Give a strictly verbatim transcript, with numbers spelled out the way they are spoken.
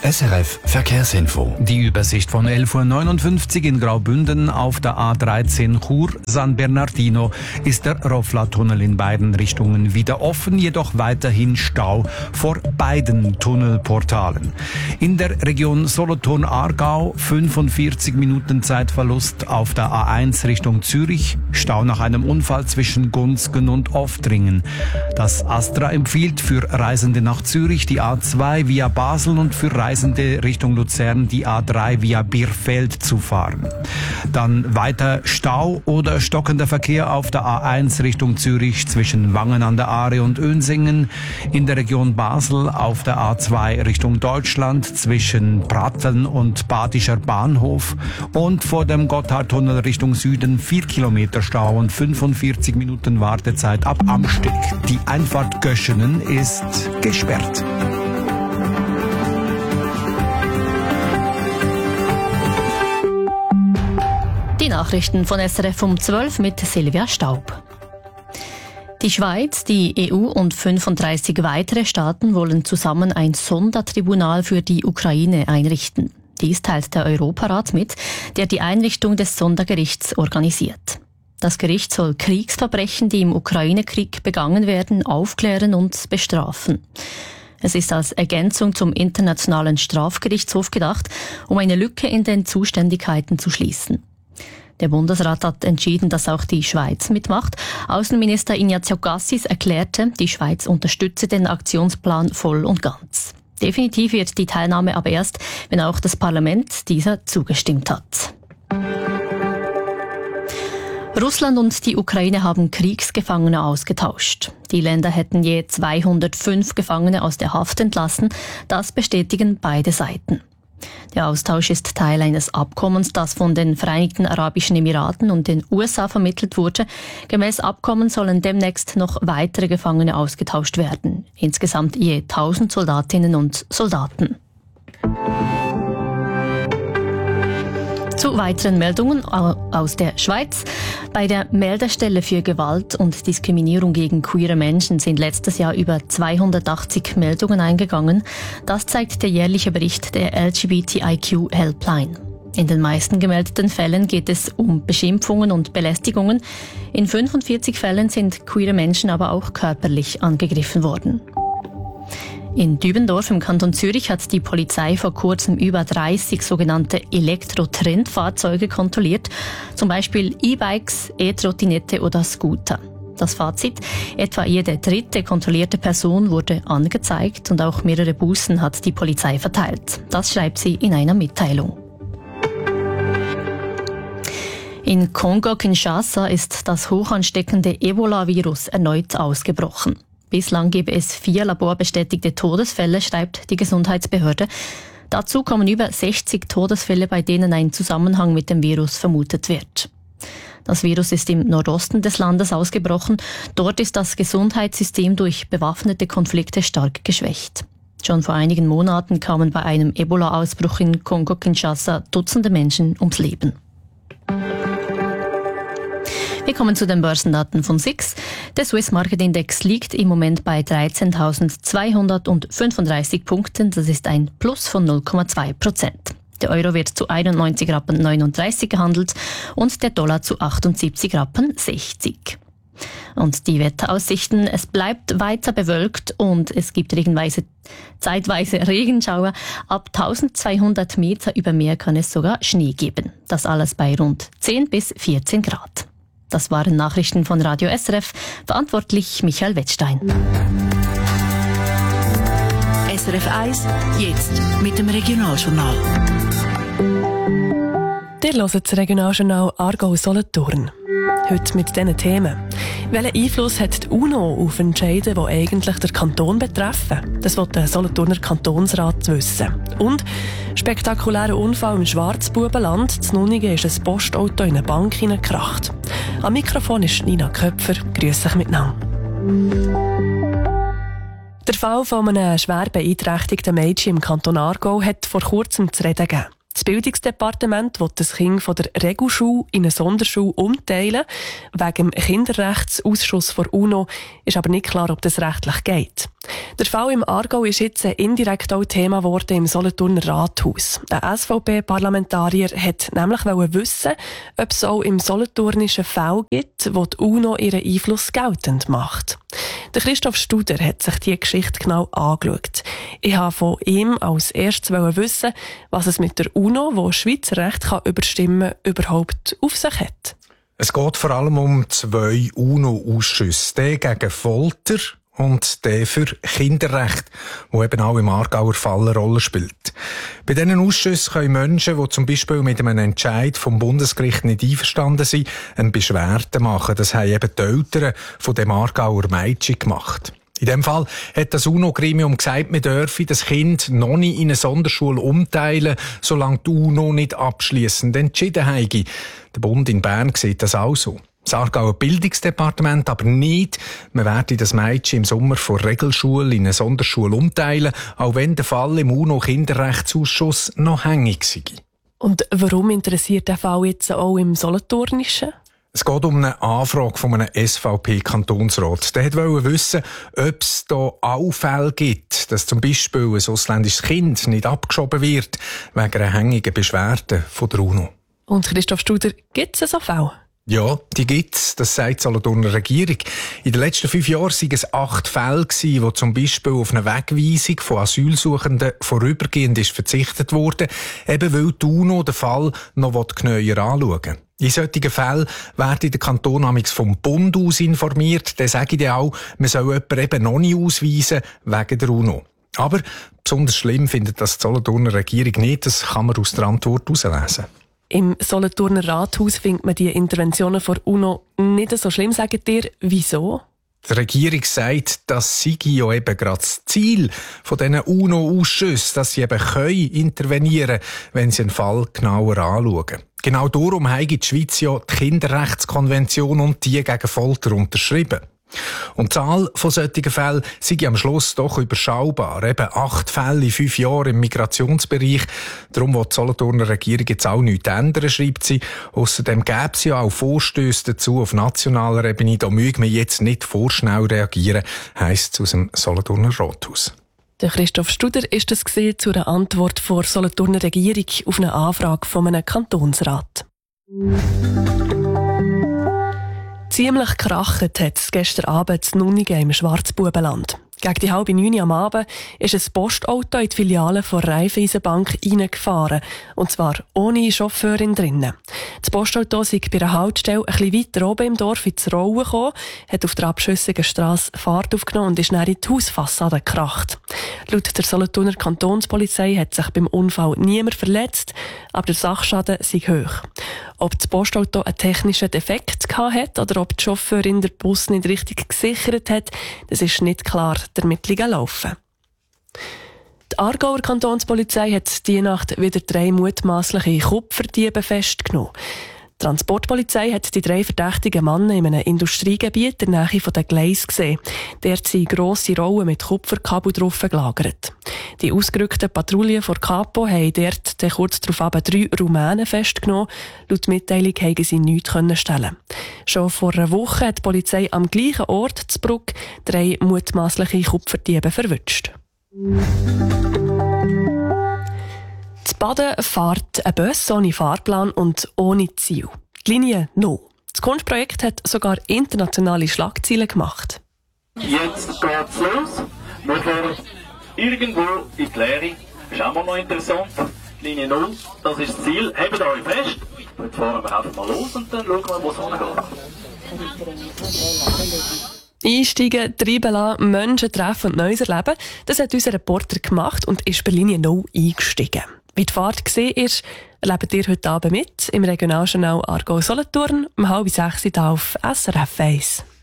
S R F Verkehrsinfo. Die Übersicht von elf Uhr neunundfünfzig in Graubünden auf der A dreizehn Chur-San Bernardino ist der Rofla-Tunnel in beiden Richtungen wieder offen, jedoch weiterhin Stau vor beiden Tunnelportalen. In der Region Solothurn-Aargau fünfundvierzig Minuten Zeitverlust auf der A eins Richtung Zürich, Stau nach einem Unfall zwischen Gunzgen und Oftringen. Das Astra empfiehlt für Reisende nach Zürich die A zwei via Basel und für Reisende Richtung Luzern die A drei via Bierfeld zu fahren. Dann weiter Stau oder stockender Verkehr auf der A eins Richtung Zürich zwischen Wangen an der Aare und Önsingen, in der Region Basel auf der A zwei Richtung Deutschland zwischen Pratteln und Badischer Bahnhof und vor dem Gotthardtunnel Richtung Süden vier Kilometer Stau und fünfundvierzig Minuten Wartezeit ab Amsteg. Die Einfahrt Göschenen ist gesperrt. Die Nachrichten von S R F um zwölf mit Silvia Staub. Die Schweiz, die E U und fünfunddreißig weitere Staaten wollen zusammen ein Sondertribunal für die Ukraine einrichten. Dies teilt der Europarat mit, der die Einrichtung des Sondergerichts organisiert. Das Gericht soll Kriegsverbrechen, die im Ukraine-Krieg begangen werden, aufklären und bestrafen. Es ist als Ergänzung zum Internationalen Strafgerichtshof gedacht, um eine Lücke in den Zuständigkeiten zu schließen. Der Bundesrat hat entschieden, dass auch die Schweiz mitmacht. Außenminister Ignazio Cassis erklärte, die Schweiz unterstütze den Aktionsplan voll und ganz. Definitiv wird die Teilnahme aber erst, wenn auch das Parlament dieser zugestimmt hat. Russland und die Ukraine haben Kriegsgefangene ausgetauscht. Die Länder hätten je zweihundertfünf Gefangene aus der Haft entlassen. Das bestätigen beide Seiten. Der Austausch ist Teil eines Abkommens, das von den Vereinigten Arabischen Emiraten und den U S A vermittelt wurde. Gemäß Abkommen sollen demnächst noch weitere Gefangene ausgetauscht werden. Insgesamt je tausend Soldatinnen und Soldaten. Zu weiteren Meldungen aus der Schweiz. Bei der Meldestelle für Gewalt und Diskriminierung gegen queere Menschen sind letztes Jahr über zweihundertachtzig Meldungen eingegangen. Das zeigt der jährliche Bericht der L G B T I Q Helpline. In den meisten gemeldeten Fällen geht es um Beschimpfungen und Belästigungen. In fünfundvierzig Fällen sind queere Menschen aber auch körperlich angegriffen worden. In Dübendorf im Kanton Zürich hat die Polizei vor kurzem über dreißig sogenannte Elektro-Trendfahrzeuge kontrolliert, zum Beispiel E-Bikes, E-Trottinette oder Scooter. Das Fazit: Etwa jede dritte kontrollierte Person wurde angezeigt und auch mehrere Bußen hat die Polizei verteilt. Das schreibt sie in einer Mitteilung. In Kongo-Kinshasa ist das hochansteckende Ebola-Virus erneut ausgebrochen. Bislang gebe es vier laborbestätigte Todesfälle, schreibt die Gesundheitsbehörde. Dazu kommen über sechzig Todesfälle, bei denen ein Zusammenhang mit dem Virus vermutet wird. Das Virus ist im Nordosten des Landes ausgebrochen. Dort ist das Gesundheitssystem durch bewaffnete Konflikte stark geschwächt. Schon vor einigen Monaten kamen bei einem Ebola-Ausbruch in Kongo-Kinshasa Dutzende Menschen ums Leben. Wir kommen zu den Börsendaten von S I X. Der Swiss Market Index liegt im Moment bei dreizehntausendzweihundertfünfunddreißig Punkten. Das ist ein Plus von null Komma zwei Prozent. Der Euro wird zu einundneunzig Rappen neununddreißig gehandelt und der Dollar zu achtundsiebzig Rappen sechzig. Und die Wetteraussichten: Es bleibt weiter bewölkt und es gibt regenweise, zeitweise Regenschauer. Ab eintausendzweihundert Meter über Meer kann es sogar Schnee geben. Das alles bei rund zehn bis vierzehn Grad. Das waren Nachrichten von Radio S R F. Verantwortlich Michael Wettstein. S R F eins, jetzt mit dem Regionaljournal. Ihr hört das Regionaljournal Aargau-Solothurn. Heute mit diesen Themen. Welchen Einfluss hat die UNO auf Entscheide, die eigentlich den Kanton betreffen? Das will der Solothurner Kantonsrat wissen. Und spektakulärer Unfall im Schwarzbubenland. In Nunigen ist ein Postauto in eine Bank hineingekracht. Am Mikrofon ist Nina Köpfer. Grüß euch miteinander. Der Fall von einem schwer beeinträchtigten Mädchen im Kanton Aargau hat vor kurzem zu reden gegeben. Das Bildungsdepartement will das Kind von der Regelschule in eine Sonderschule umteilen. Wegen dem Kinderrechtsausschuss der UNO ist aber nicht klar, ob das rechtlich geht. Der Fall im Aargau ist jetzt indirekt auch Thema geworden im Solothurner Rathaus. Ein S V P-Parlamentarier hat nämlich wissen, ob es auch im solothurnischen Fall gibt, wo die UNO ihren Einfluss geltend macht. Der Christoph Studer hat sich diese Geschichte genau angeschaut. Ich wollte von ihm als erstes wissen, was es mit der UNO, die Schweizer Recht kann überstimmen kann, überhaupt auf sich hat. Es geht vor allem um zwei UNO-Ausschüsse. Der gegen Folter und der für Kinderrecht, wo eben auch im Aargauer Fall eine Rolle spielt. Bei diesen Ausschüssen können Menschen, die zum Beispiel mit einem Entscheid vom Bundesgericht nicht einverstanden sind, eine Beschwerde machen. Das haben eben die Eltern von dem Aargauer Mädchen gemacht. In dem Fall hat das UNO-Gremium gesagt, man dürfe das Kind noch nicht in eine Sonderschule umteilen, solange die UNO nicht abschliessend entschieden habe. Der Bund in Bern sieht das auch so. Das Aargauer Bildungsdepartement aber nicht. Man werde das Mädchen im Sommer von Regelschule in eine Sonderschule umteilen, auch wenn der Fall im UNO-Kinderrechtsausschuss noch hängig sei. Und warum interessiert der Fall jetzt auch im Solothurnischen? Es geht um eine Anfrage von einem S V P-Kantonsrat. Der wollte wissen, ob es da auch Fälle gibt, dass zum Beispiel ein ausländisches Kind nicht abgeschoben wird wegen einer hängigen Beschwerde von der UNO. Und Christoph Studer, gibt es so Fälle? Ja, die gibt's, das sagt die Solothurner Regierung. In den letzten fünf Jahren waren es acht Fälle gewesen, wo zum Beispiel auf eine Wegweisung von Asylsuchenden vorübergehend ist verzichtet wurde, eben weil die UNO den Fall noch genauer anschauen will. In solchen Fällen wird der Kanton amigs vom Bund aus informiert. Dann sage ich dir auch, man soll jemanden eben noch nicht ausweisen wegen der UNO. Aber besonders schlimm findet das die Solothurner Regierung nicht, das kann man aus der Antwort herauslesen. Im Solothurner Rathaus findet man die Interventionen von UNO nicht so schlimm, sagt ihr. Wieso? Die Regierung sagt, das sei ja eben gerade das Ziel von diesen UNO-Ausschüssen, dass sie eben können intervenieren können, wenn sie einen Fall genauer anschauen. Genau darum haben die Schweiz ja die Kinderrechtskonvention und die gegen Folter unterschrieben. Und die Zahl von solchen Fällen sei am Schluss doch überschaubar. Eben acht Fälle in fünf Jahren im Migrationsbereich. Darum will die Solothurner Regierung jetzt auch nichts ändern, schreibt sie. Außerdem gäbe es ja auch Vorstösse dazu auf nationaler Ebene. Da mögen wir jetzt nicht vorschnell reagieren, heisst es aus dem Solothurner Rathaus. Der Christoph Studer ist das gesehen zu einer Antwort der Solothurner Regierung auf eine Anfrage von einem Kantonsrat. Ziemlich krachend hat es gestern Abend in Nunningen im Schwarzbubenland. Gegen die halbe neun am Abend ist ein Postauto in die Filiale der Raiffeisenbank reingefahren. Und zwar ohne Chauffeurin drinnen. Das Postauto ist bei einer Haltestelle ein bisschen weiter oben im Dorf ins Rollen gekommen, hat auf der abschüssigen Strasse Fahrt aufgenommen und ist dann in die Hausfassade gekracht. Laut der Solothurner Kantonspolizei hat sich beim Unfall niemand verletzt, aber der Sachschaden sei hoch. Ob das Postauto einen technischen Defekt hatte oder ob die Chauffeurin den Bus nicht richtig gesichert hat, das ist nicht klar. Die Ermittlungen laufen. Die Aargauer Kantonspolizei hat diese Nacht wieder drei mutmaßliche Kupferdiebe festgenommen. Die Transportpolizei hat die drei verdächtigen Männer in einem Industriegebiet in der Nähe der Gleise gesehen. Dort sind grosse Rollen mit Kupferkabel drauf gelagert. Die ausgerückten Patrouillen von Kapo haben dort kurz darauf drei Rumänen festgenommen. Laut Mitteilung haben sie nichts stellen. Schon vor einer Woche hat die Polizei am gleichen Ort zu Bruck drei mutmaßliche Kupferdiebe verwünscht. Zu Baden fährt ein Bus ohne Fahrplan und ohne Ziel. Die Linie null. Das Kunstprojekt hat sogar internationale Schlagzeilen gemacht. Jetzt geht's los. Wir fahren irgendwo in die Leere. Das ist auch mal noch interessant. Linie null, das ist das Ziel. Hebt euch fest. Jetzt fahren wir einfach mal los und dann schauen wir, wo es hingeht. Einsteigen, treiben lassen, Menschen treffen und Neues erleben. Das hat unser Reporter gemacht und ist bei Linie null eingestiegen. Wie die Fahrt war, erlebt ihr heute Abend mit im Regionaljournal Aargau Solothurn um halb sechs auf S R F eins.